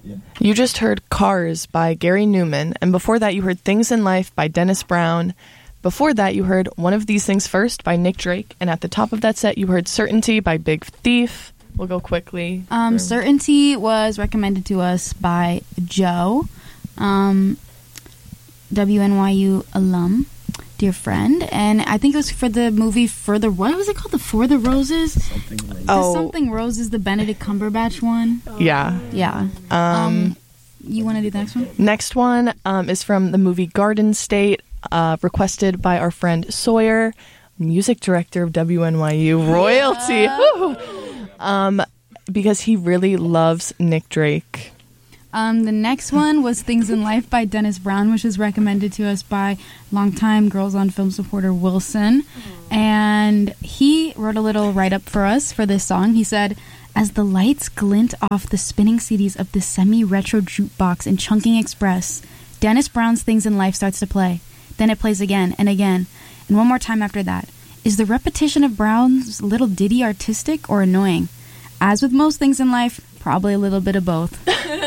You just heard Cars by Gary Newman, and before that you heard Things in Life by Dennis Brown. Before that you heard One of These Things First by Nick Drake, and at the top of that set you heard Certainty by Big Thief. We'll go quickly. Certainty was recommended to us by Joe, WNYU alum, dear friend, and I think it was for the movie what was it called? For the Roses? Something Roses, the Benedict Cumberbatch one. Yeah. Yeah. You want to do the next one? Next one is from the movie Garden State, requested by our friend Sawyer, music director of WNYU, royalty. Because he really loves Nick Drake. The next one was Things in Life by Dennis Brown, which was recommended to us by longtime Girls on Film supporter Wilson. And he wrote a little write-up for us for this song. He said, as the lights glint off the spinning CDs of the semi-retro jukebox in Chungking Express, Dennis Brown's Things in Life starts to play. Then it plays again and again, and one more time after that. Is the repetition of Brown's little ditty artistic or annoying? As with most things in life, probably a little bit of both.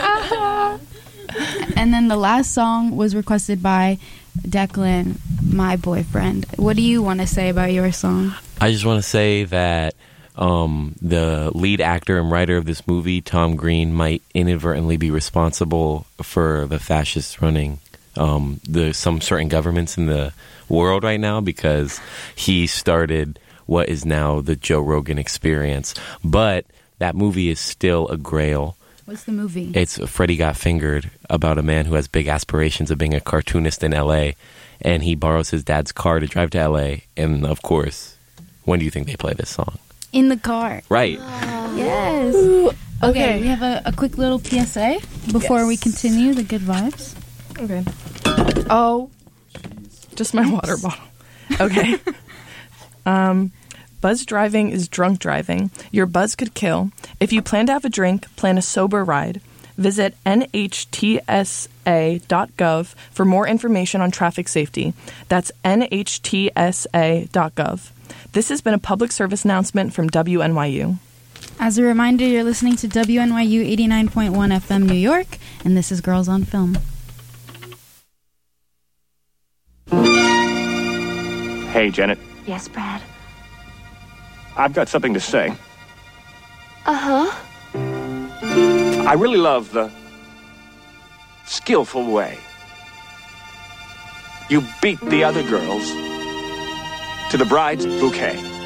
And then the last song was requested by Declan, my boyfriend. What do you want to say about your song? I just want to say that the lead actor and writer of this movie, Tom Green, might inadvertently be responsible for the fascists running some certain governments in the world right now, because he started what is now the Joe Rogan Experience. But that movie is still a grail. What's the movie? It's Freddy Got Fingered, about a man who has big aspirations of being a cartoonist in L.A., and he borrows his dad's car to drive to L.A., and of course, when do you think they play this song? In the car. Right. Yes. Okay, we have a quick little PSA before we continue the good vibes. Okay. Oh, just my water bottle. Okay. Buzz driving is drunk driving. Your buzz could kill. If you plan to have a drink, plan a sober ride. Visit nhtsa.gov for more information on traffic safety. That's nhtsa.gov. This has been a public service announcement from WNYU. As a reminder, you're listening to WNYU 89.1 FM New York, and this is Girls on Film. Hey, Janet. Yes, Brad? I've got something to say. Uh-huh. I really love the skillful way you beat the other girls to the bride's bouquet.